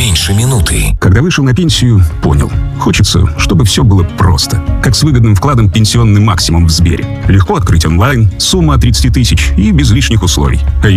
меньше минуты. Когда вышел на пенсию, понял. Хочется, чтобы все было просто. Как с выгодным вкладом «Пенсионный максимум» в Сбере. Легко открыть онлайн, сумма от 30 тысяч и без лишних условий.